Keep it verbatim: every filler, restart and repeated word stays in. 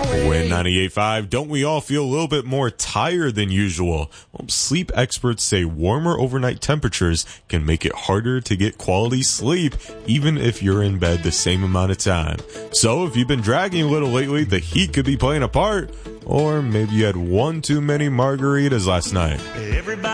Win ninety-eight point five, don't we all feel a little bit more tired than usual? Well, sleep experts say warmer overnight temperatures can make it harder to get quality sleep, even if you're in bed the same amount of time. So if you've been dragging a little lately, the heat could be playing a part. Or maybe you had one too many margaritas last night.